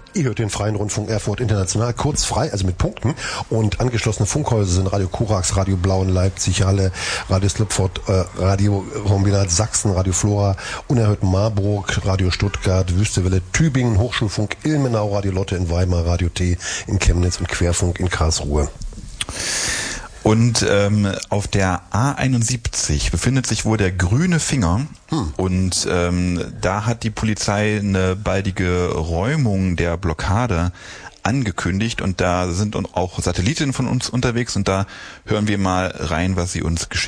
Ihr hört den Freien Rundfunk Erfurt International, kurz frei, also mit Punkten. Und angeschlossene Funkhäuser sind Radio Korax, Radio Blau in Leipzig, Halle, Radio Slipford, Radio Kombinat Sachsen, Radio Flora, Unerhört Marburg, Radio Stuttgart, Wüstewelle Tübingen, Hochschulfunk Ilmenau, Radio Lotte in Weimar, Radio T in Chemnitz und Querfunk in Karlsruhe. Und auf der A71 befindet sich wohl der grüne Finger. Und da hat die Polizei eine baldige Räumung der Blockade angekündigt. Und da sind auch Satelliten von uns unterwegs. Und da hören wir mal rein, was sie uns geschickt haben.